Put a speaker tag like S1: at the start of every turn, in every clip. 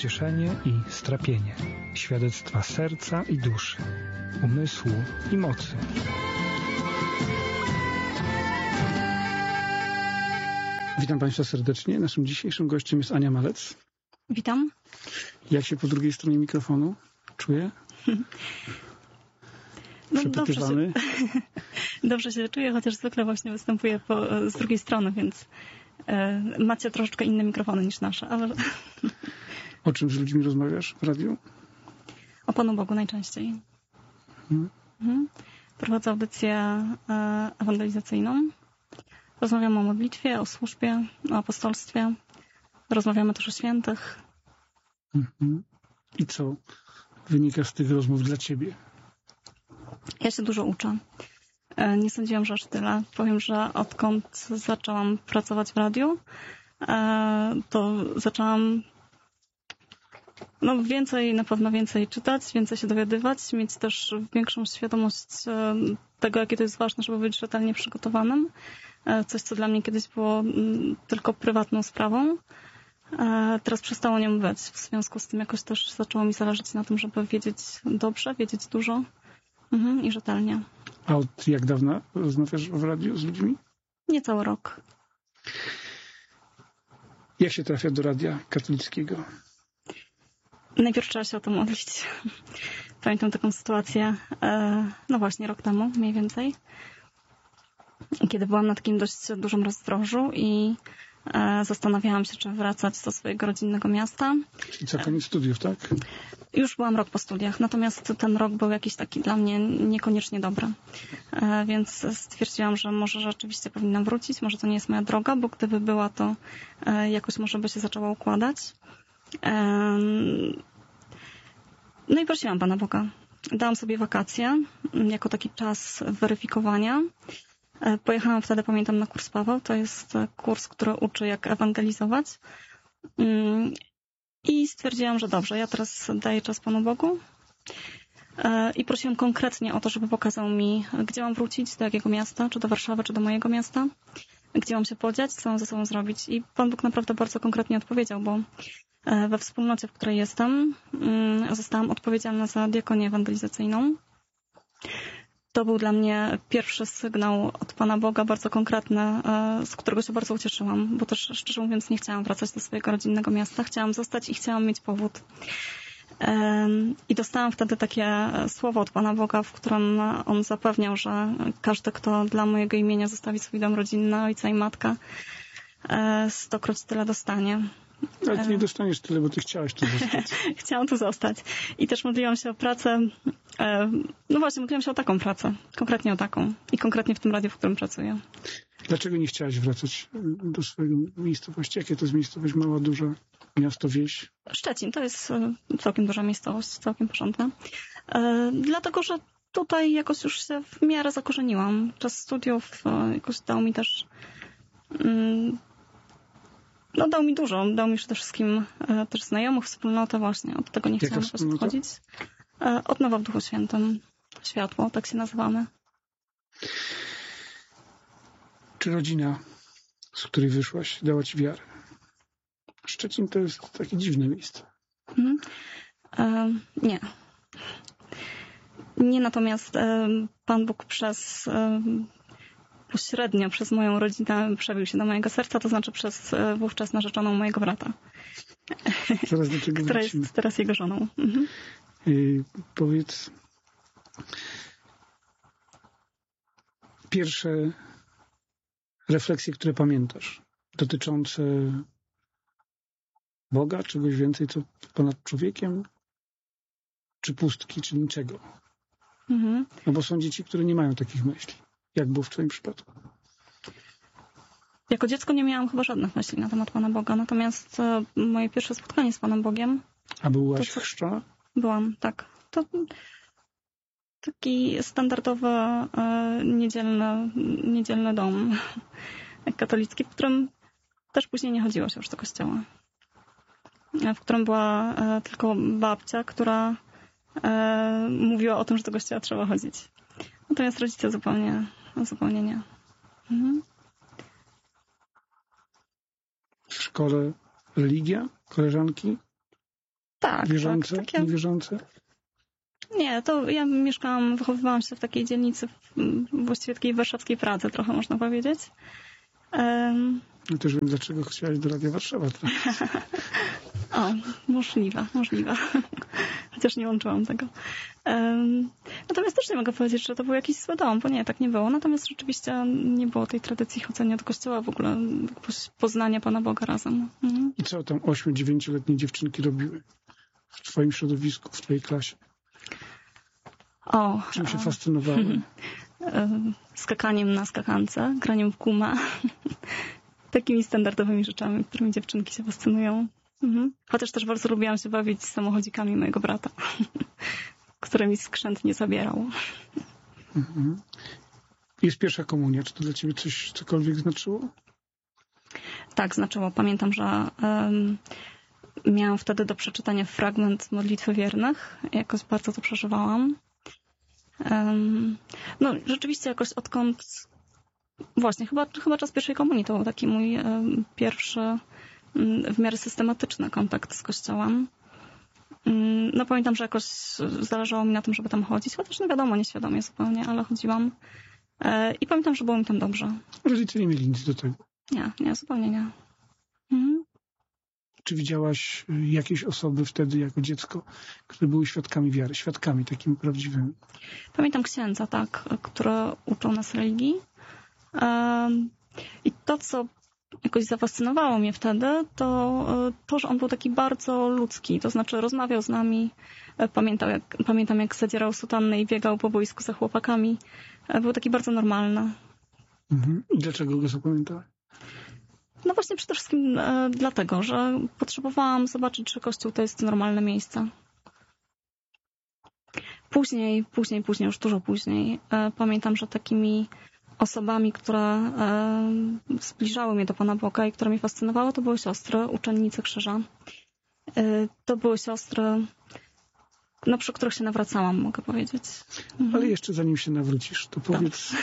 S1: pocieszenie i strapienie, świadectwa serca i duszy, umysłu i mocy. Witam Państwa serdecznie. Naszym dzisiejszym gościem jest Ania Malec.
S2: Witam.
S1: Jak się po drugiej stronie mikrofonu czuje?
S2: No, dobrze się czuję, chociaż zwykle właśnie występuję z drugiej strony, więc macie troszeczkę inne mikrofony niż nasze. Ale...
S1: O czym z ludźmi rozmawiasz w radiu? O
S2: Panu Bogu najczęściej. Prowadzę audycję ewangelizacyjną. Rozmawiamy o modlitwie, o służbie, o apostolstwie. Rozmawiamy też o świętych.
S1: I co wynika z tych rozmów dla Ciebie?
S2: Ja się dużo uczę. Nie sądziłam, że aż tyle. Powiem, że odkąd zaczęłam pracować w radiu, to zaczęłam na pewno więcej czytać, więcej się dowiadywać, mieć też większą świadomość tego, jakie to jest ważne, żeby być rzetelnie przygotowanym. Coś, co dla mnie kiedyś było tylko prywatną sprawą. Teraz przestało nią być. W związku z tym jakoś też zaczęło mi zależeć na tym, żeby wiedzieć dobrze, wiedzieć dużo i rzetelnie.
S1: A od jak dawna rozmawiasz w radiu z ludźmi?
S2: Niecały rok.
S1: Jak się trafia do radia katolickiego?
S2: Najpierw trzeba się o to modlić. Pamiętam taką sytuację, no właśnie rok temu mniej więcej, kiedy byłam na takim dość dużym rozdrożu i zastanawiałam się, czy wracać do swojego rodzinnego miasta.
S1: Czyli co, koniec studiów, tak?
S2: Już byłam rok po studiach, natomiast ten rok był jakiś taki dla mnie niekoniecznie dobry. Więc stwierdziłam, że może rzeczywiście powinnam wrócić, może to nie jest moja droga, bo gdyby była, to jakoś może by się zaczęła układać. No i prosiłam Pana Boga. Dałam sobie wakacje jako taki czas weryfikowania. Pojechałam wtedy, pamiętam, na kurs Paweł. To jest kurs, który uczy, jak ewangelizować. I stwierdziłam, że dobrze, ja teraz daję czas Panu Bogu. I prosiłam konkretnie o to, żeby pokazał mi, gdzie mam wrócić, do jakiego miasta, czy do Warszawy, czy do mojego miasta. Gdzie mam się podziać, co mam ze sobą zrobić. I Pan Bóg naprawdę bardzo konkretnie odpowiedział, bo we wspólnocie, w której jestem, zostałam odpowiedzialna za diakonię ewangelizacyjną. To był dla mnie pierwszy sygnał od Pana Boga, bardzo konkretny, z którego się bardzo ucieszyłam, bo też, szczerze mówiąc, nie chciałam wracać do swojego rodzinnego miasta. Chciałam zostać i chciałam mieć powód. I dostałam wtedy takie słowo od Pana Boga, w którym On zapewniał, że każdy, kto dla mojego imienia zostawi swój dom rodzinny, ojca i matkę, 100-kroć tyle dostanie.
S1: Ale ty nie dostaniesz tyle, bo ty chciałaś tu zostać.
S2: Chciałam tu zostać. I też modliłam się o pracę. No właśnie, modliłam się o taką pracę. Konkretnie o taką. I konkretnie w tym radiu, w którym pracuję.
S1: Dlaczego nie chciałaś wracać do swojej miejscowości? Jakie to jest miejscowość? Mała, duża? Miasto, wieś?
S2: Szczecin. To jest całkiem duża miejscowość. Całkiem porządna. Dlatego, że tutaj jakoś już się w miarę zakorzeniłam. Czas studiów jakoś dał mi też... No dał mi dużo. Dał mi przede wszystkim też znajomych, wspólnotę właśnie. Od tego nie chciałam też odchodzić. Od Nowa w Duchu Świętym. Światło, tak się nazywamy.
S1: Czy rodzina, z której wyszłaś, dała ci wiarę? Szczecin to jest takie dziwne miejsce.
S2: Nie. Nie, natomiast Pan Bóg pośrednio przez moją rodzinę przebił się do mojego serca, to znaczy przez wówczas narzeczoną mojego brata.
S1: Zaraz do tego
S2: która jest teraz jego żoną.
S1: Powiedz, pierwsze refleksje, które pamiętasz, dotyczące Boga, czegoś więcej, co ponad człowiekiem, czy pustki, czy niczego. No bo są dzieci, które nie mają takich myśli. Jak było w twoim przypadku?
S2: Jako dziecko nie miałam chyba żadnych myśli na temat Pana Boga, natomiast moje pierwsze spotkanie z Panem Bogiem...
S1: A byłaś chrzczona?
S2: Byłam, tak. To taki standardowy niedzielny dom katolicki, w którym też później nie chodziło się już do kościoła. W którym była tylko babcia, która mówiła o tym, że do kościoła trzeba chodzić. Natomiast rodzice zupełnie nie.
S1: W szkole religia, koleżanki?
S2: Tak.
S1: Wierzące?
S2: Tak, takie...
S1: Niewierzące?
S2: Nie, to ja wychowywałam się w takiej dzielnicy, właściwie takiej warszawskiej Pradze, trochę można powiedzieć.
S1: No też wiem, dlaczego chciałaś do Radia Warszawa trafić.
S2: O, możliwe. Chociaż nie łączyłam tego. Natomiast też nie mogę powiedzieć, że to był jakiś zły dom, bo nie, tak nie było. Natomiast rzeczywiście nie było tej tradycji chodzenia do kościoła, w ogóle poznania Pana Boga razem. Mhm.
S1: I co tam 8-9-letnie dziewczynki robiły w twoim środowisku, w twojej klasie? Czym się fascynowały?
S2: Skakaniem na skakance, graniem w gumę. Takimi standardowymi rzeczami, którymi dziewczynki się fascynują. Mhm. Chociaż też bardzo lubiłam się bawić samochodzikami mojego brata, które mi skrzętnie zabierał.
S1: Mhm. Jest pierwsza komunia. Czy to dla ciebie cokolwiek znaczyło?
S2: Tak, znaczyło. Pamiętam, że miałam wtedy do przeczytania fragment Modlitwy Wiernych. Jakoś bardzo to przeżywałam. No, rzeczywiście jakoś odkąd... Właśnie, chyba czas pierwszej komunii to był taki mój pierwszy w miarę systematyczny kontakt z Kościołem. No pamiętam, że jakoś zależało mi na tym, żeby tam chodzić, chociaż no wiadomo, nieświadomie zupełnie, ale chodziłam. I pamiętam, że było mi tam dobrze.
S1: Rodzice nie mieli nic do tego?
S2: Nie, zupełnie nie. Mhm.
S1: Czy widziałaś jakieś osoby wtedy jako dziecko, które były świadkami wiary, świadkami takimi prawdziwymi?
S2: Pamiętam księdza, tak, który uczył nas religii. I to, co jakoś zafascynowało mnie wtedy, to, że on był taki bardzo ludzki. To znaczy rozmawiał z nami. Pamiętam, jak zadzierał sutannę i biegał po boisku za chłopakami. Był taki bardzo normalny.
S1: Mhm. I dlaczego go zapamiętałeś?
S2: No właśnie przede wszystkim dlatego, że potrzebowałam zobaczyć, że Kościół to jest normalne miejsce. Później, już dużo później, pamiętam, że takimi osobami, które zbliżały mnie do Pana Boga i które mnie fascynowały, to były siostry, uczennice krzyża. To były siostry, no, przy których się nawracałam, mogę powiedzieć. Mhm.
S1: Ale jeszcze zanim się nawrócisz, to powiedz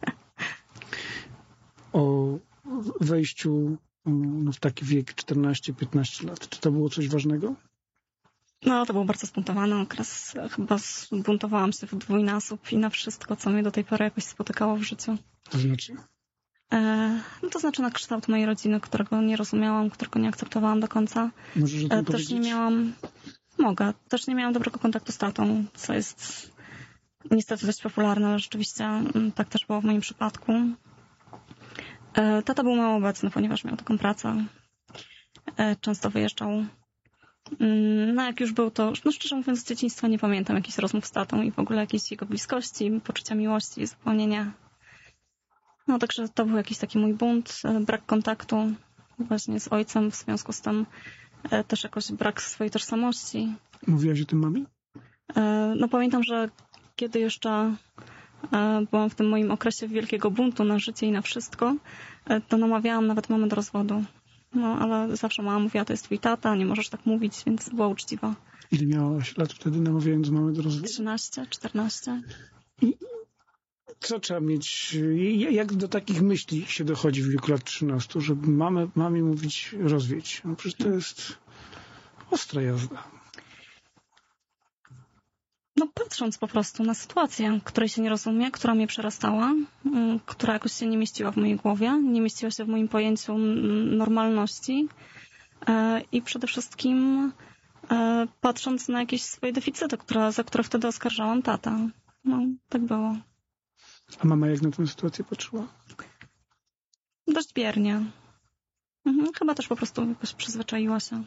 S1: o wejściu w taki wiek 14-15 lat. Czy to było coś ważnego?
S2: No, to był bardzo zbuntowany okres. Chyba zbuntowałam się w dwójnasób i na wszystko, co mnie do tej pory jakoś spotykało w życiu.
S1: To znaczy?
S2: No to znaczy na kształt mojej rodziny, którego nie rozumiałam, którego nie akceptowałam do końca.
S1: Możesz o tym
S2: też
S1: powiedzieć?
S2: Też nie miałam dobrego kontaktu z tatą, co jest niestety dość popularne, ale rzeczywiście tak też było w moim przypadku. Tata był mało obecny, ponieważ miał taką pracę. Często wyjeżdżał. No jak już był to, no szczerze mówiąc, z dzieciństwa nie pamiętam jakichś rozmów z tatą i w ogóle jakiejś jego bliskości, poczucia miłości, zupełnie nie. No także to był jakiś taki mój bunt, brak kontaktu właśnie z ojcem, w związku z tym też jakoś brak swojej tożsamości.
S1: Mówiłaś o tym mamie?
S2: No pamiętam, że kiedy jeszcze byłam w tym moim okresie wielkiego buntu na życie i na wszystko, to namawiałam nawet mamę do rozwodu. No, ale zawsze mama mówiła, to jest twój tata, nie możesz tak mówić, więc była uczciwa.
S1: Ile miałaś lat wtedy, namawiając mamę do rozwodu?
S2: 13, 14.
S1: I co trzeba mieć, jak do takich myśli się dochodzi w wieku lat 13, żeby mamie mówić rozwiedź? No przecież to jest ostra jazda.
S2: No patrząc po prostu na sytuację, której się nie rozumie, która mnie przerastała, która jakoś się nie mieściła w mojej głowie, nie mieściła się w moim pojęciu normalności i przede wszystkim patrząc na jakieś swoje deficyty, za które wtedy oskarżałam tatę. No, tak było.
S1: A mama jak na tę sytuację patrzyła?
S2: Dość biernie. Chyba też po prostu jakoś przyzwyczaiła się.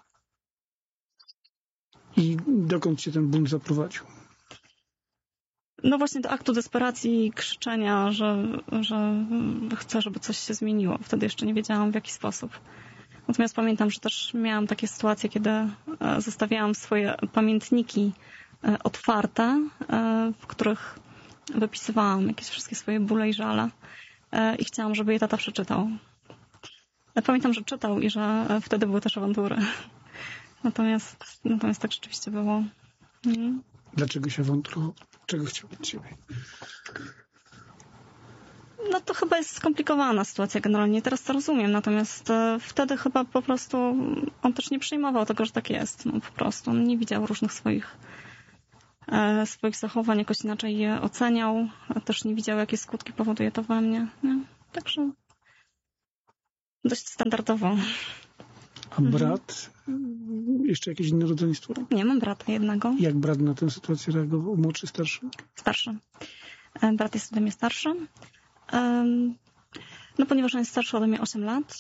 S1: I dokąd cię ten bunt zaprowadził?
S2: No właśnie do aktu desperacji i krzyczenia, że chcę, żeby coś się zmieniło. Wtedy jeszcze nie wiedziałam, w jaki sposób. Natomiast pamiętam, że też miałam takie sytuacje, kiedy zostawiałam swoje pamiętniki otwarte, w których wypisywałam jakieś wszystkie swoje bóle i żale i chciałam, żeby je tata przeczytał. Pamiętam, że czytał i że wtedy były też awantury. Natomiast tak rzeczywiście było.
S1: Dlaczego się awanturował? Czego chciał od ciebie?
S2: No to chyba jest skomplikowana sytuacja generalnie. Teraz to rozumiem, natomiast wtedy chyba po prostu on też nie przyjmował tego, że tak jest. No po prostu on nie widział różnych swoich zachowań, jakoś inaczej je oceniał. Też nie widział, jakie skutki powoduje to we mnie. Nie? Także dość standardowo.
S1: A brat? Jeszcze jakieś inne rodzeństwo?
S2: Nie, mam brata jednego.
S1: Jak brat na tę sytuację reagował? Młodszy, starszy?
S2: Starszy. Brat jest ode mnie starszy. No ponieważ on jest starszy ode mnie 8 lat,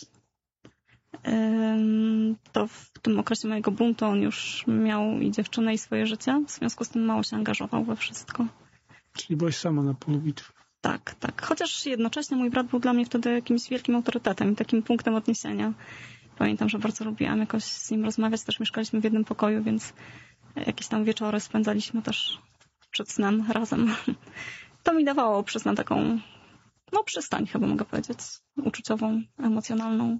S2: to w tym okresie mojego buntu on już miał i dziewczynę, i swoje życie. W związku z tym mało się angażował we wszystko.
S1: Czyli byłaś sama na polu bitwy.
S2: Tak, tak. Chociaż jednocześnie mój brat był dla mnie wtedy jakimś wielkim autorytetem i takim punktem odniesienia. Pamiętam, że bardzo lubiłam jakoś z nim rozmawiać. Też mieszkaliśmy w jednym pokoju, więc jakieś tam wieczory spędzaliśmy też przed snem razem. To mi dawało, przyznam, taką przystań, chyba mogę powiedzieć, uczuciową, emocjonalną.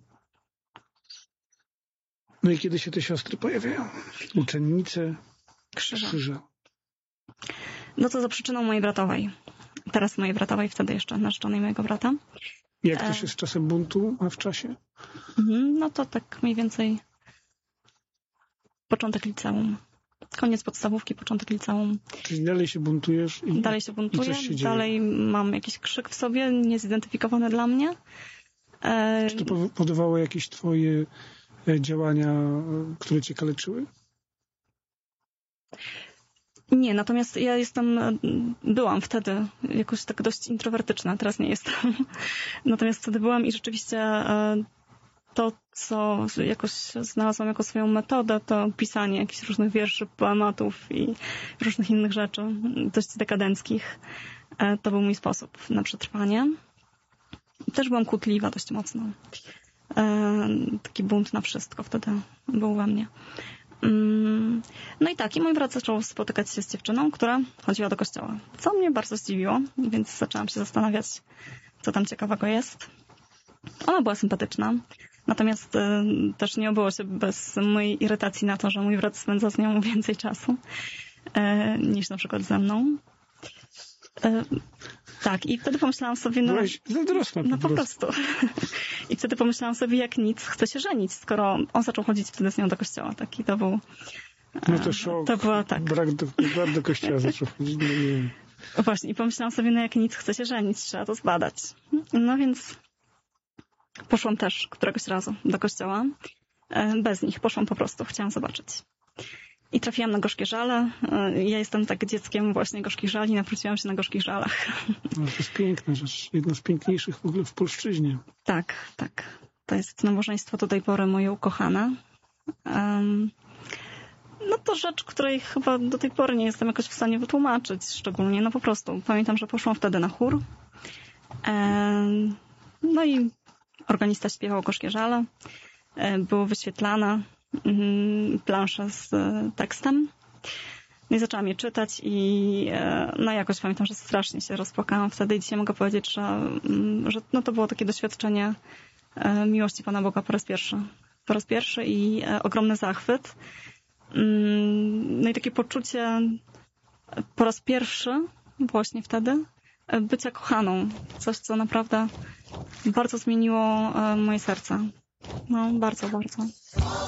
S1: No i kiedy się te siostry pojawiają? Uczennice Krzyża.
S2: No to za przyczyną mojej bratowej. Teraz mojej bratowej, wtedy jeszcze narzeczonej mojego brata.
S1: Jak to się z czasem buntu ma w czasie?
S2: No to tak mniej więcej początek liceum. Koniec podstawówki, początek liceum.
S1: Czyli dalej się buntujesz?
S2: Dalej się buntuję,
S1: się
S2: dalej mam jakiś krzyk w sobie, niezidentyfikowany dla mnie.
S1: Czy to powodowało jakieś twoje działania, które cię kaleczyły?
S2: Nie, natomiast ja byłam wtedy jakoś tak dość introwertyczna, teraz nie jestem. Natomiast wtedy byłam i rzeczywiście to, co jakoś znalazłam jako swoją metodę, to pisanie jakichś różnych wierszy, poematów i różnych innych rzeczy, dość dekadenckich. To był mój sposób na przetrwanie. Też byłam kłótliwa dość mocno. Taki bunt na wszystko wtedy był we mnie. No i tak, i mój brat zaczął spotykać się z dziewczyną, która chodziła do kościoła. Co mnie bardzo zdziwiło, więc zaczęłam się zastanawiać, co tam ciekawego jest. Ona była sympatyczna, natomiast też nie obyło się bez mojej irytacji na to, że mój brat spędza z nią więcej czasu niż na przykład ze mną. Tak, i wtedy pomyślałam sobie...
S1: Byłaś zazdrosna
S2: po prostu. I wtedy pomyślałam sobie, jak nic, chcę się żenić, skoro on zaczął chodzić wtedy z nią do kościoła. Taki to był...
S1: No to szok.
S2: To była tak.
S1: Brat do kościoła zaczął chodzić. Nie.
S2: Właśnie, i pomyślałam sobie, jak nic, chcę się żenić, trzeba to zbadać. No więc poszłam też któregoś razu do kościoła. Bez nich, poszłam po prostu, chciałam zobaczyć. I trafiłam na Gorzkie Żale. Ja jestem tak dzieckiem właśnie Gorzkich Żali, nawróciłam się na Gorzkich Żalach.
S1: No, to jest piękna rzecz, jedno z piękniejszych w ogóle w polszczyźnie.
S2: Tak, tak. To jest nabożeństwo do tej pory moje ukochane. No to rzecz, której chyba do tej pory nie jestem jakoś w stanie wytłumaczyć szczególnie. No po prostu pamiętam, że poszłam wtedy na chór. No i organista śpiewał Gorzkie Żale. Było wyświetlane plansze z tekstem. No i zaczęłam je czytać i no jakoś pamiętam, że strasznie się rozpłakałam wtedy i dzisiaj mogę powiedzieć, że no to było takie doświadczenie miłości Pana Boga po raz pierwszy. Po raz pierwszy i ogromny zachwyt. No i takie poczucie po raz pierwszy właśnie wtedy bycia kochaną. Coś, co naprawdę bardzo zmieniło moje serce. No, bardzo, bardzo.